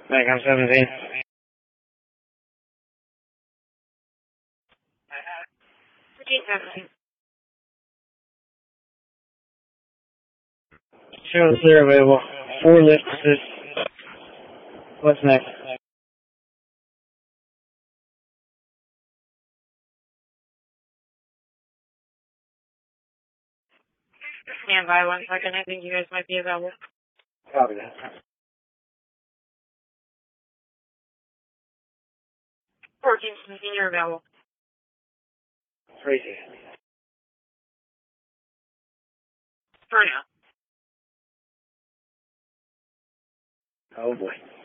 Back 17. Show clear available. 4 lift assist. What's next? Stand by 1 second. I think you guys might be available. Copy that. 1417, you're available. Crazy. For now. Oh boy.